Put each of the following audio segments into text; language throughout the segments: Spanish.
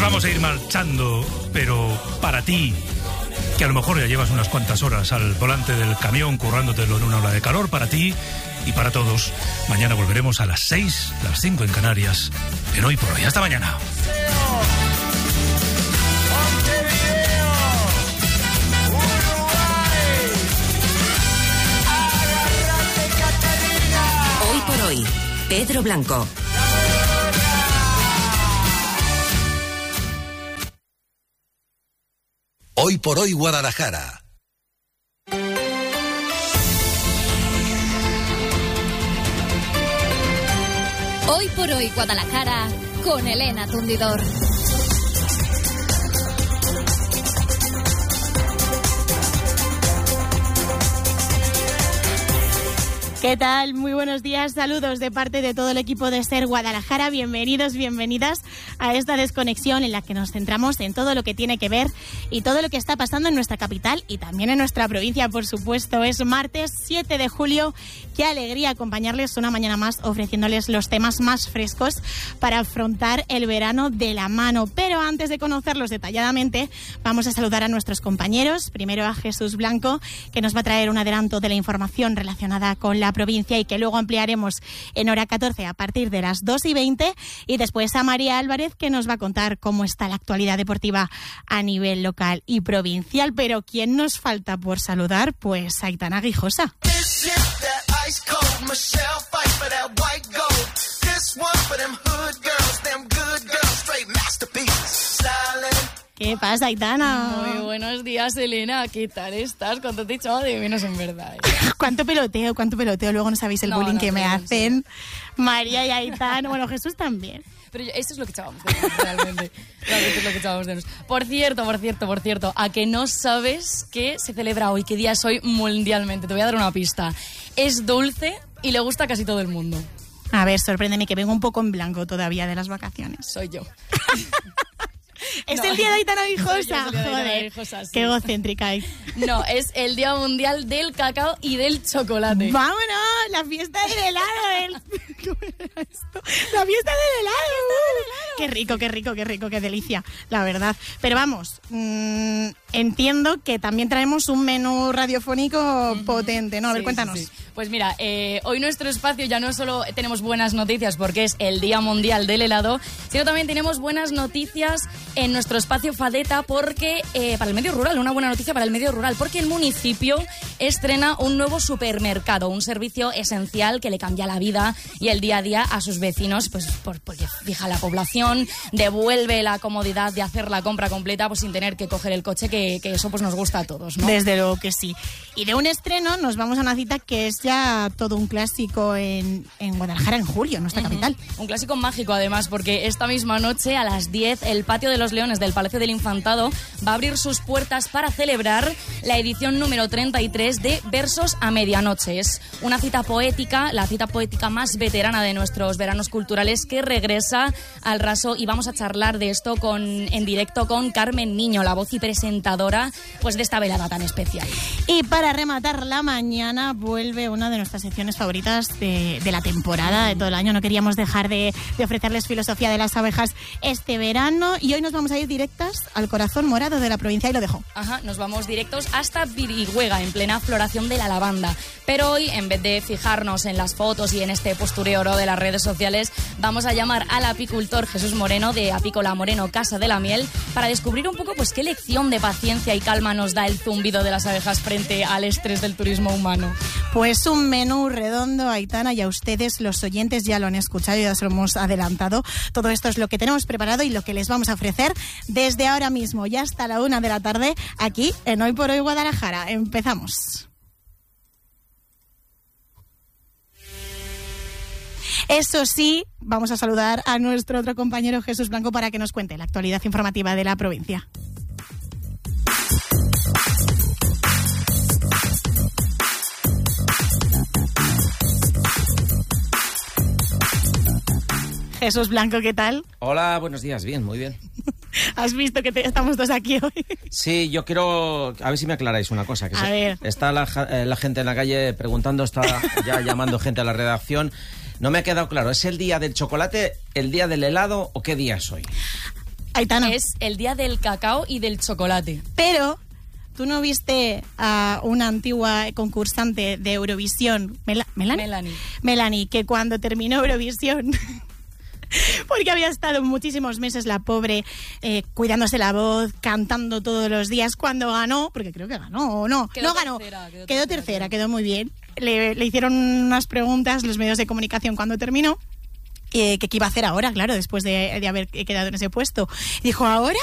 vamos a ir marchando, pero para ti, que a lo mejor ya llevas unas cuantas horas al volante del camión currándotelo en una ola de calor, para ti y para todos, mañana volveremos a las 6, las 5 en Canarias, en Hoy por Hoy. Hasta mañana. Hoy por Hoy, Pedro Blanco. Hoy por Hoy Guadalajara. Hoy por Hoy Guadalajara con Elena Tundidor. ¿Qué tal? Muy buenos días, saludos de parte de todo el equipo de SER Guadalajara. Bienvenidos, bienvenidas a esta desconexión en la que nos centramos en todo lo que tiene que ver y todo lo que está pasando en nuestra capital y también en nuestra provincia, por supuesto. Es martes 7 de julio. Qué alegría acompañarles una mañana más ofreciéndoles los temas más frescos para afrontar el verano de la mano. Pero antes de conocerlos detalladamente, vamos a saludar a nuestros compañeros. Primero a Jesús Blanco, que nos va a traer un adelanto de la información relacionada con la provincia y que luego ampliaremos en hora 14 a partir de las 2:20, y después a María Álvarez, que nos va a contar cómo está la actualidad deportiva a nivel local y provincial. Pero ¿quién nos falta por saludar? Pues Aitana Guijosa. ¿Qué pasa, Aitana? Muy buenos días, Elena. ¿Qué tal estás? ¿Cuánto te he echado de menos, en verdad? ¿Cuánto peloteo? Luego no sabéis el bullying que me hacen María y Aitana. Bueno, Jesús también. Pero eso es lo que echábamos de menos, realmente. Realmente es lo que echábamos de menos. Por cierto, ¿a que no sabes qué se celebra hoy? ¿Qué día es hoy mundialmente? Te voy a dar una pista. Es dulce y le gusta a casi todo el mundo. A ver, sorpréndeme, que vengo un poco en blanco todavía de las vacaciones. Soy yo. ¿Es el día de Aitana Guijosa? Joder, sí. Qué egocéntrica hay. No, es el Día Mundial del Cacao y del Chocolate. ¡Vámonos! La fiesta del helado. ¿Cómo era esto? La fiesta del helado. Qué rico, qué delicia, la verdad. Pero vamos, entiendo que también traemos un menú radiofónico potente, ¿no? A ver, cuéntanos. Sí. Pues mira, hoy nuestro espacio ya no solo tenemos buenas noticias porque es el Día Mundial del Helado, sino también tenemos buenas noticias en nuestro espacio Fadeta porque para el medio rural, una buena noticia para el medio rural, porque el municipio estrena un nuevo supermercado, un servicio esencial que le cambia la vida y el día a día a sus vecinos, pues porque fija la población, devuelve la comodidad de hacer la compra completa pues sin tener que coger el coche, que eso pues nos gusta a todos, ¿no? Desde luego que sí. Y de un estreno nos vamos a una cita que es ya todo un clásico en Guadalajara en julio, nuestra capital. Un clásico mágico además, porque esta misma noche a las 10 el Patio de los Leones del Palacio del Infantado va a abrir sus puertas para celebrar la edición número 33 de Versos a Medianoche. Es una cita poética, la cita poética más veterana de nuestros veranos culturales, que regresa al raso, y vamos a charlar de esto en directo con Carmen Niño, la voz y presentadora pues de esta velada tan especial. Y para rematar la mañana vuelve una de nuestras secciones favoritas de la temporada, de todo el año. No queríamos dejar de ofrecerles filosofía de las abejas este verano, y hoy nos vamos a ir directas al corazón morado de la provincia, y lo dejo. Ajá, nos vamos directos hasta Virigüega, en plena floración de la lavanda. Pero hoy, en vez de fijarnos en las fotos y en este postureo de las redes sociales, vamos a llamar al apicultor Jesús Moreno de Apícola Moreno Casa de la Miel para descubrir un poco pues qué lección de paciencia y calma nos da el zumbido de las abejas frente al estrés del turismo humano. Pues un menú redondo, Aitana, y a ustedes, los oyentes, ya lo han escuchado y ya se lo hemos adelantado. Todo esto es lo que tenemos preparado y lo que les vamos a ofrecer desde ahora mismo y hasta la 1 de la tarde aquí en Hoy por Hoy Guadalajara. Empezamos. Eso sí, vamos a saludar a nuestro otro compañero Jesús Blanco para que nos cuente la actualidad informativa de la provincia. Jesús Blanco, ¿qué tal? Hola, buenos días, bien, muy bien. ¿Has visto que estamos dos aquí hoy? Sí, yo quiero... A ver si me aclaráis una cosa. Que a ver. Está la gente en la calle preguntando, está ya llamando gente a la redacción. No me ha quedado claro, ¿es el día del chocolate, el día del helado o qué día es hoy? Aitana. Es el día del cacao y del chocolate. Pero, ¿tú no viste a una antigua concursante de Eurovisión, Melanie, que cuando terminó Eurovisión... Porque había estado muchísimos meses la pobre cuidándose la voz, cantando todos los días. Cuando ganó, porque creo que ganó o no, no ganó, quedó tercera, quedó muy bien. Le hicieron unas preguntas los medios de comunicación cuando terminó. ¿Qué iba a hacer ahora? Claro, después de haber quedado en ese puesto. Dijo, ahora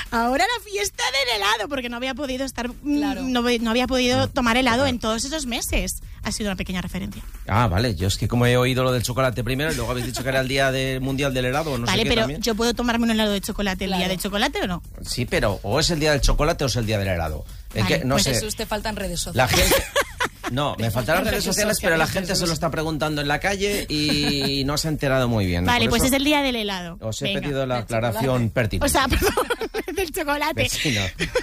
la fiesta del helado, porque no había podido estar, claro. no había podido tomar helado en todos esos meses. Ha sido una pequeña referencia. Ah, vale. Yo es que como he oído lo del chocolate primero y luego habéis dicho que era el día mundial del helado, no vale, sé qué pero también. ¿yo puedo tomarme un helado de chocolate el día del chocolate o no? Sí, pero o es el día del chocolate o es el día del helado. Vale, no pues sé. Jesús, te faltan redes sociales. La gente... No, me faltan las redes sociales, pero la gente se lo está preguntando en la calle y no se ha enterado muy bien. Vale, pues es el día del helado. Os he pedido la aclaración pertinente. O sea, perdón, del chocolate. Vecino.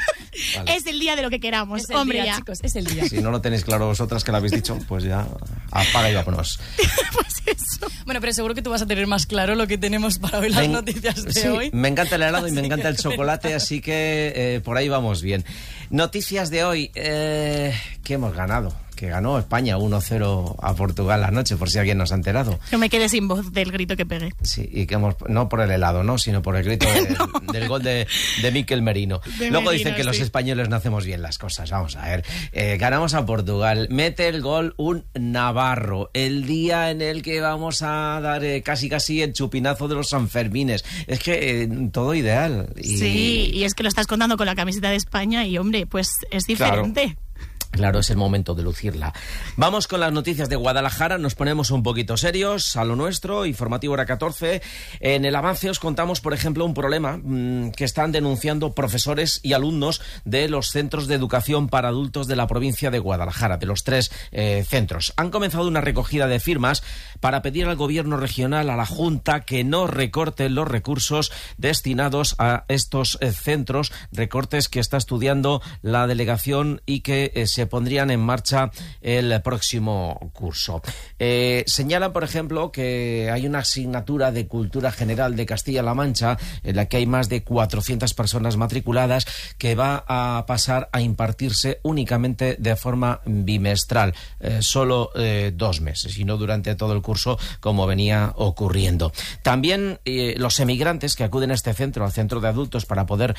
Vale. Es el día de lo que queramos, es el hombre, día, ya. Chicos, es el día. Si no lo tenéis claro vosotras que lo habéis dicho, pues ya apaga y vámonos. Pues eso. Bueno, pero seguro que tú vas a tener más claro lo que tenemos para hoy, las noticias de hoy. Me encanta el helado y me encanta el chocolate, así que por ahí vamos bien. Noticias de hoy, que hemos ganado. Que ganó España 1-0 a Portugal anoche, por si alguien nos ha enterado. No me quedé sin voz del grito que pegué. Sí, y que no por el helado, ¿no? Sino por el grito del gol de Mikel Merino. Luego dicen que los españoles no hacemos bien las cosas. Vamos a ver. Ganamos a Portugal. Mete el gol un navarro. El día en el que vamos a dar casi el chupinazo de los Sanfermines. Es que todo ideal. Sí, y es que lo estás contando con la camiseta de España y, hombre, pues es diferente. Claro, es el momento de lucirla. Vamos con las noticias de Guadalajara, nos ponemos un poquito serios a lo nuestro, informativo hora 14. En el avance os contamos, por ejemplo, un problema que están denunciando profesores y alumnos de los centros de educación para adultos de la provincia de Guadalajara, de los 3 centros. Han comenzado una recogida de firmas para pedir al gobierno regional, a la Junta, que no recorten los recursos destinados a estos centros, recortes que está estudiando la delegación y que se pondrían en marcha el próximo curso. Señalan, por ejemplo, que hay una asignatura de Cultura General de Castilla-La Mancha en la que hay más de 400 personas matriculadas que va a pasar a impartirse únicamente de forma bimestral, solo 2 meses y no durante todo el curso como venía ocurriendo. También los emigrantes que acuden a este centro, al centro de adultos, para poder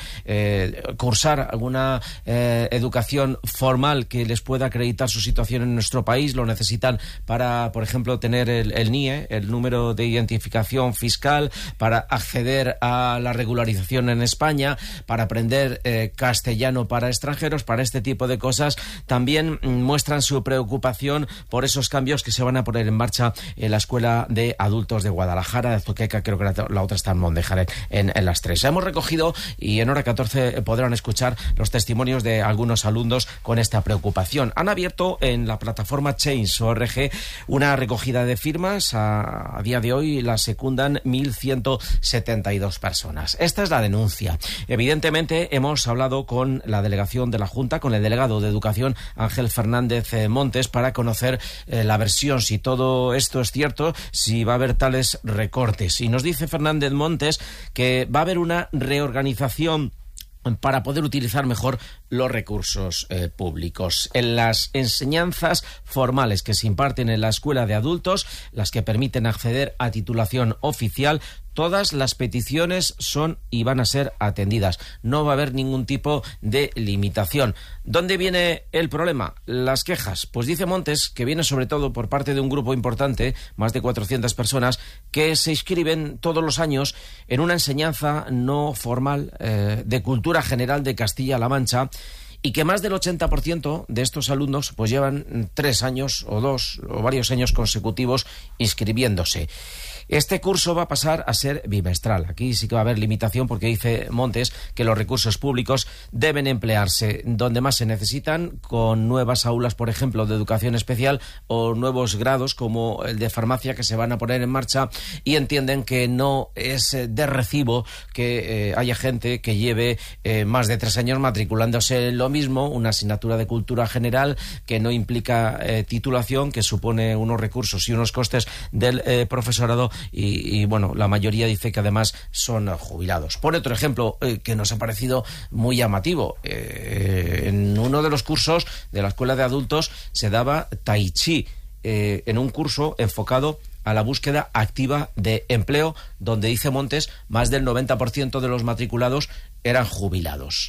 cursar alguna educación formal que les pueda acreditar su situación en nuestro país, lo necesitan para, por ejemplo, tener el NIE, el número de identificación fiscal, para acceder a la regularización en España, para aprender castellano para extranjeros, para este tipo de cosas. También muestran su preocupación por esos cambios que se van a poner en marcha en la Escuela de Adultos de Guadalajara, de Azuqueca, creo que la otra está en Mondejar, en las 3. Hemos recogido y en hora 14 podrán escuchar los testimonios de algunos alumnos con esta preocupación. Han abierto en la plataforma Change.org una recogida de firmas. A día de hoy la secundan 1.172 personas. Esta es la denuncia. Evidentemente hemos hablado con la delegación de la Junta, con el delegado de Educación, Ángel Fernández Montes, para conocer la versión, si todo esto es cierto, si va a haber tales recortes. Y nos dice Fernández Montes que va a haber una reorganización para poder utilizar mejor los recursos públicos. En las enseñanzas formales que se imparten en la escuela de adultos, las que permiten acceder a titulación oficial, todas las peticiones son y van a ser atendidas. No va a haber ningún tipo de limitación. ¿Dónde viene el problema? Las quejas. Pues dice Montes que viene sobre todo por parte de un grupo importante, más de 400 personas, que se inscriben todos los años en una enseñanza no formal de Cultura General de Castilla-La Mancha, y que más del 80% de estos alumnos pues llevan 3 años o 2 o varios años consecutivos inscribiéndose. Este curso va a pasar a ser bimestral. Aquí sí que va a haber limitación porque dice Montes que los recursos públicos deben emplearse donde más se necesitan, con nuevas aulas, por ejemplo, de educación especial o nuevos grados como el de farmacia que se van a poner en marcha, y entienden que no es de recibo que haya gente que lleve más de 3 años matriculándose en lo mismo, una asignatura de cultura general que no implica titulación, que supone unos recursos y unos costes del profesorado y bueno, la mayoría dice que además son jubilados. Pone otro ejemplo que nos ha parecido muy llamativo. En uno de los cursos de la escuela de adultos se daba Tai Chi, en un curso enfocado a la búsqueda activa de empleo, donde dice Montes, más del 90% de los matriculados eran jubilados.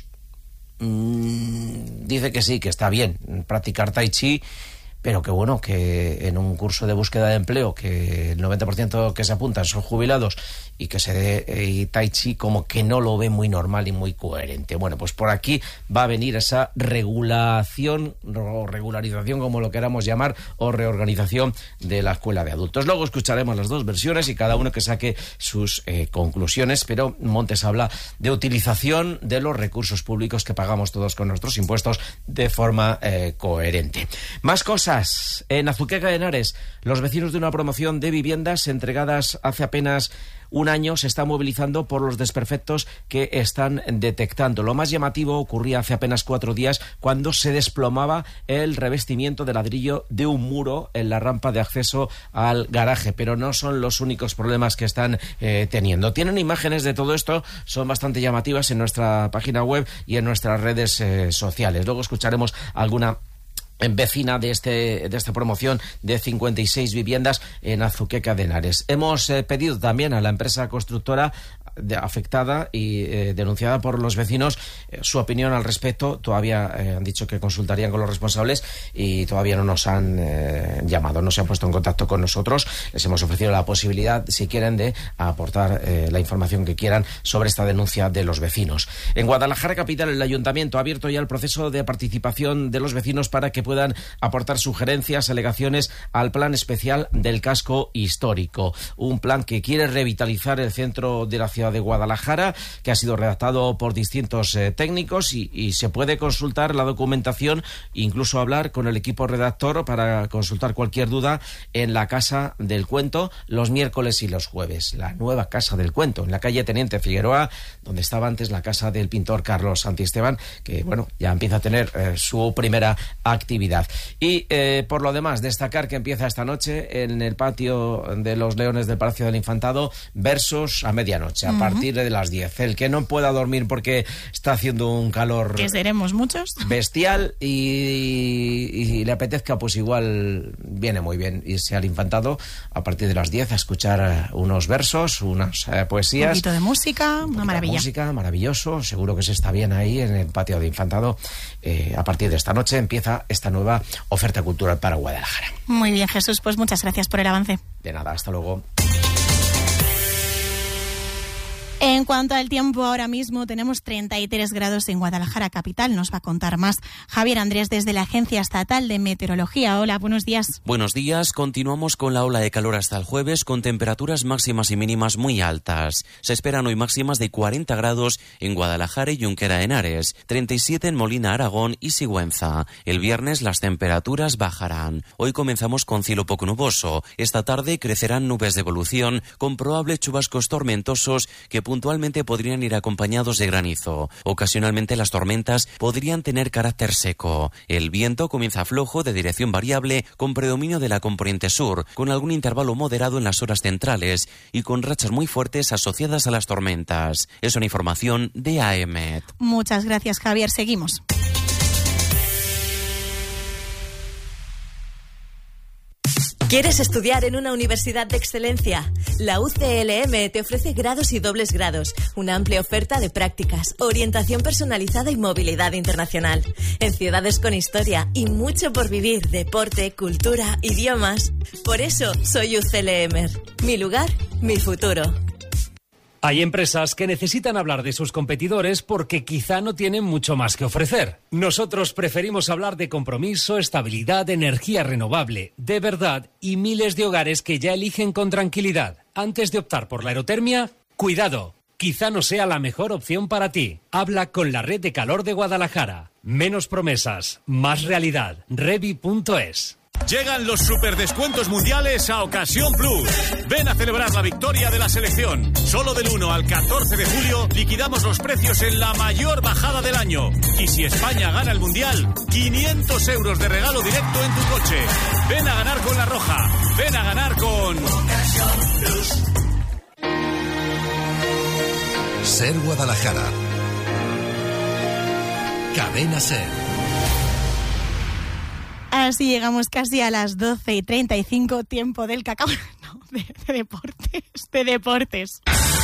Dice que sí, que está bien practicar Tai Chi, pero que bueno, que en un curso de búsqueda de empleo, que el 90% que se apuntan son jubilados y que se dé Tai Chi, como que no lo ve muy normal y muy coherente. Bueno, pues por aquí va a venir esa regulación o regularización, como lo queramos llamar, o reorganización de la escuela de adultos. Luego escucharemos las dos versiones y cada uno que saque sus conclusiones, pero Montes habla de utilización de los recursos públicos que pagamos todos con nuestros impuestos de forma coherente. Más cosas. En Azuqueca de Henares, los vecinos de una promoción de viviendas entregadas hace apenas un año se están movilizando por los desperfectos que están detectando. Lo más llamativo ocurría hace apenas 4 días, cuando se desplomaba el revestimiento de ladrillo de un muro en la rampa de acceso al garaje, pero no son los únicos problemas que están teniendo. Tienen imágenes de todo esto, son bastante llamativas en nuestra página web y en nuestras redes sociales. Luego escucharemos alguna vecina de esta promoción de 56 viviendas en Azuqueca de Henares. Hemos pedido también a la empresa constructora afectada y denunciada por los vecinos su opinión al respecto. Todavía han dicho que consultarían con los responsables y todavía no nos han llamado, no se han puesto en contacto con nosotros. Les hemos ofrecido la posibilidad, si quieren, de aportar la información que quieran sobre esta denuncia de los vecinos. En Guadalajara capital, el ayuntamiento ha abierto ya el proceso de participación de los vecinos para que puedan aportar sugerencias, alegaciones al plan especial del casco histórico. Un plan que quiere revitalizar el centro de la ciudad de Guadalajara, que ha sido redactado por distintos técnicos y se puede consultar la documentación, incluso hablar con el equipo redactor para consultar cualquier duda en la Casa del Cuento los miércoles y los jueves. La nueva Casa del Cuento, en la calle Teniente Figueroa, donde estaba antes la casa del pintor Carlos Santisteban, que bueno, ya empieza a tener su primera actividad. Y por lo demás, destacar que empieza esta noche en el patio de los Leones del Palacio del Infantado Versos a medianoche, a partir de las 10. El que no pueda dormir porque está haciendo un calor, que seremos muchos, bestial, y le apetezca, pues igual viene muy bien irse al Infantado a partir de las 10 a escuchar unos versos, unas poesías, un poquito de música, una maravilla. Música, maravilloso, seguro que se está bien ahí en el patio de Infantado. A partir de esta noche empieza esta nueva oferta cultural para Guadalajara. Muy bien, Jesús, pues muchas gracias por el avance. De nada, hasta luego. En cuanto al tiempo, ahora mismo tenemos 33 grados en Guadalajara capital. Nos va a contar más Javier Andrés desde la Agencia Estatal de Meteorología. Hola, buenos días. Buenos días. Continuamos con la ola de calor hasta el jueves, con temperaturas máximas y mínimas muy altas. Se esperan hoy máximas de 40 grados en Guadalajara y Junquera de Henares, 37 en Molina, Aragón y Sigüenza. El viernes las temperaturas bajarán. Hoy comenzamos con cielo poco nuboso. Esta tarde crecerán nubes de evolución con probables chubascos tormentosos que puntualmente podrían ir acompañados de granizo. Ocasionalmente las tormentas podrían tener carácter seco. El viento comienza flojo de dirección variable con predominio de la componente sur, con algún intervalo moderado en las horas centrales y con rachas muy fuertes asociadas a las tormentas. Es una información de AEMET. Muchas gracias, Javier. Seguimos. ¿Quieres estudiar en una universidad de excelencia? La UCLM te ofrece grados y dobles grados, una amplia oferta de prácticas, orientación personalizada y movilidad internacional. En ciudades con historia y mucho por vivir, deporte, cultura, idiomas. Por eso soy UCLMer. Mi lugar, mi futuro. Hay empresas que necesitan hablar de sus competidores porque quizá no tienen mucho más que ofrecer. Nosotros preferimos hablar de compromiso, estabilidad, energía renovable, de verdad y miles de hogares que ya eligen con tranquilidad. Antes de optar por la aerotermia, cuidado, quizá no sea la mejor opción para ti. Habla con la Red de Calor de Guadalajara. Menos promesas, más realidad. Revi.es. Llegan los superdescuentos mundiales a Ocasión Plus. Ven a celebrar la victoria de la selección. Solo del 1 al 14 de julio liquidamos los precios en la mayor bajada del año. Y si España gana el mundial, 500 euros de regalo directo en tu coche. Ven a ganar con La Roja. Ven a ganar con Ocasión Plus. Ser Guadalajara. Cadena Ser. Así llegamos casi a las 12:35, tiempo del cacao. No, de deportes.